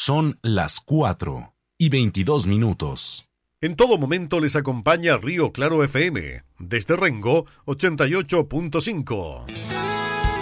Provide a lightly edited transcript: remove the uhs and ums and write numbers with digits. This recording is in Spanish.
Son las 4:22. En todo momento les acompaña Río Claro FM, desde Rengo 88.5.